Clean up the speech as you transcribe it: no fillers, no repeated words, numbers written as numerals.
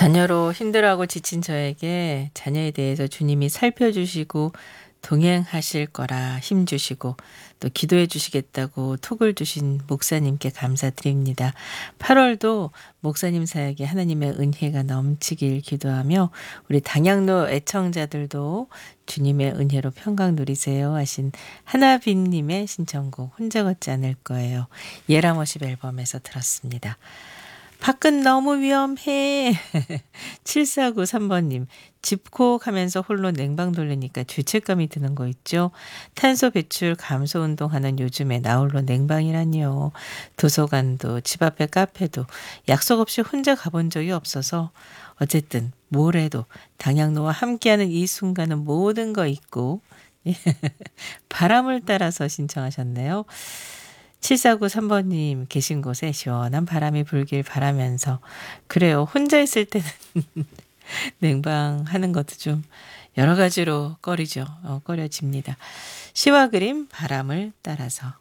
자녀로 힘들어하고 지친 저에게 자녀에 대해서 주님이 살펴주시고 동행하실 거라 힘주시고 또 기도해 주시겠다고 톡을 주신 목사님께 감사드립니다. 8월도 목사님 사역에 하나님의 은혜가 넘치길 기도하며 우리 당양로 애청자들도 주님의 은혜로 평강 누리세요 하신 하나빈님의 신청곡 혼자 걷지 않을 거예요. 예라머십 앨범에서 들었습니다. 밖은 너무 위험해. 7493번님, 집콕하면서 홀로 냉방 돌리니까 죄책감이 드는 거 있죠? 탄소 배출 감소 운동하는 요즘에 나 홀로 냉방이라니요. 도서관도 집 앞에 카페도 약속 없이 혼자 가본 적이 없어서 어쨌든 뭘 해도 당양로와 함께하는 이 순간은 모든 거 있고 바람을 따라서 신청하셨네요. 7493번님 계신 곳에 시원한 바람이 불길 바라면서 그래요. 혼자 있을 때는 냉방하는 것도 좀 여러 가지로 꺼려집니다. 시와 그림 바람을 따라서